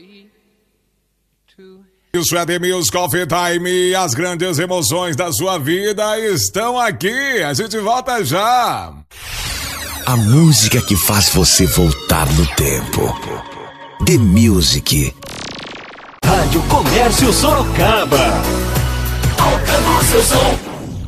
Isso é The Music Coffee Time. As grandes emoções da sua vida estão aqui. A gente volta já. A música que faz você voltar no tempo. The Music. Rádio Comércio Sorocaba. Alcançou seu som.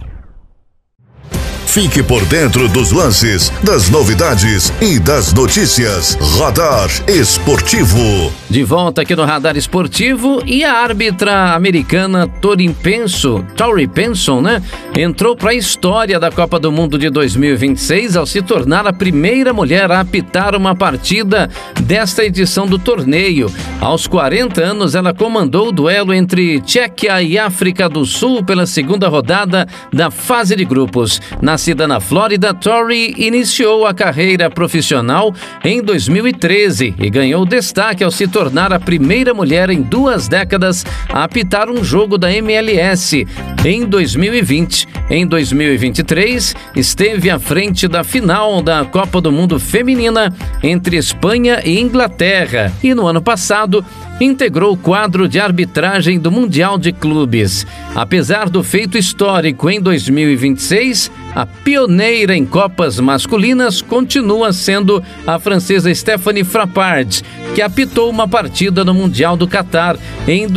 Fique por dentro dos lances, das novidades e das notícias. Radar Esportivo. De volta aqui no Radar Esportivo, e a árbitra americana Tori Penson, né? Entrou para a história da Copa do Mundo de 2026 ao se tornar a primeira mulher a apitar uma partida desta edição do torneio. Aos 40 anos, ela comandou o duelo entre Tchequia e África do Sul pela segunda rodada da fase de grupos. Nascida na Flórida, Tori iniciou a carreira profissional em 2013 e ganhou destaque ao se tornar a primeira mulher em 2 décadas a apitar um jogo da MLS. Em 2020, em 2023, esteve à frente da final da Copa do Mundo Feminina entre Espanha e Inglaterra e no ano passado integrou o quadro de arbitragem do Mundial de Clubes. Apesar do feito histórico em 2026, a pioneira em Copas masculinas continua sendo a francesa Stéphanie Frappart, que apitou uma partida no Mundial do Catar em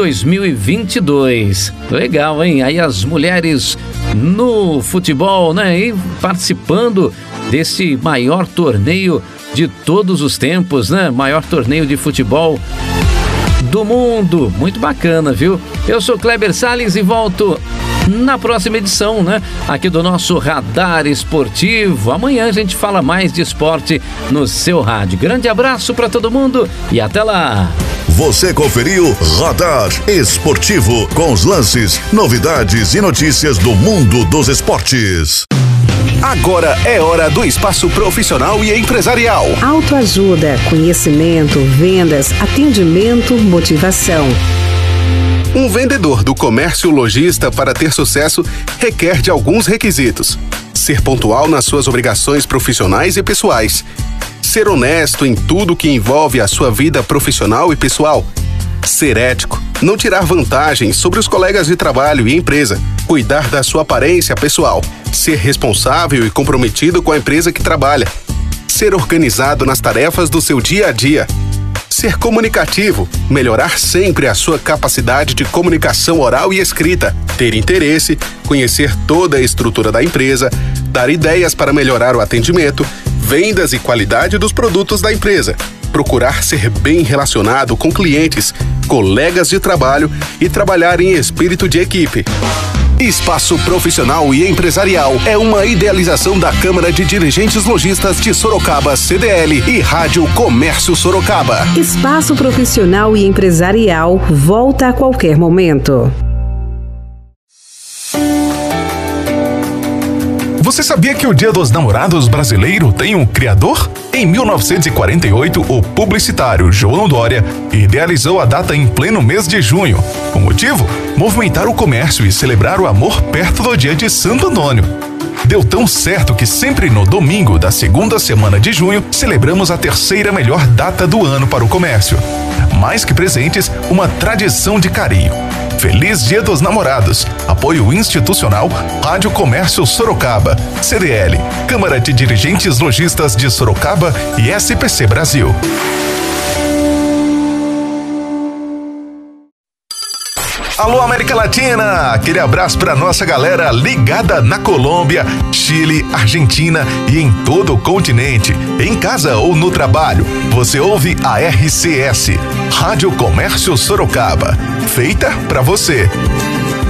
2022. Legal, hein? Aí as mulheres no futebol, né? E participando desse maior torneio de todos os tempos, né? Maior torneio de futebol do mundo. Muito bacana, viu? Eu sou Kleber Salles e volto na próxima edição, né? Aqui do nosso Radar Esportivo. Amanhã a gente fala mais de esporte no seu rádio. Grande abraço para todo mundo e até lá! Você conferiu Radar Esportivo com os lances, novidades e notícias do mundo dos esportes. Agora é hora do espaço profissional e empresarial. Autoajuda, conhecimento, vendas, atendimento, motivação. Um vendedor do comércio lojista, para ter sucesso, requer de alguns requisitos: ser pontual nas suas obrigações profissionais e pessoais, ser honesto em tudo que envolve a sua vida profissional e pessoal, ser ético, não tirar vantagem sobre os colegas de trabalho e empresa, cuidar da sua aparência pessoal, ser responsável e comprometido com a empresa que trabalha, ser organizado nas tarefas do seu dia a dia, ser comunicativo, melhorar sempre a sua capacidade de comunicação oral e escrita, ter interesse, conhecer toda a estrutura da empresa, dar ideias para melhorar o atendimento, vendas e qualidade dos produtos da empresa, procurar ser bem relacionado com clientes, colegas de trabalho e trabalhar em espírito de equipe. Espaço Profissional e Empresarial é uma idealização da Câmara de Dirigentes Lojistas de Sorocaba, CDL, e Rádio Comércio Sorocaba. Espaço Profissional e Empresarial volta a qualquer momento. Você sabia que o Dia dos Namorados brasileiro tem um criador? Em 1948, o publicitário João Dória idealizou a data em pleno mês de junho. O motivo? Movimentar o comércio e celebrar o amor perto do dia de Santo Antônio. Deu tão certo que sempre no domingo da segunda semana de junho, celebramos a terceira melhor data do ano para o comércio. Mais que presentes, uma tradição de carinho. Feliz Dia dos Namorados. Apoio institucional, Rádio Comércio Sorocaba, CDL, Câmara de Dirigentes Lojistas de Sorocaba e SPC Brasil. Alô, América Latina! Aquele abraço para nossa galera ligada na Colômbia, Chile, Argentina e em todo o continente. Em casa ou no trabalho, você ouve a RCS, Rádio Comércio Sorocaba. Feita para você.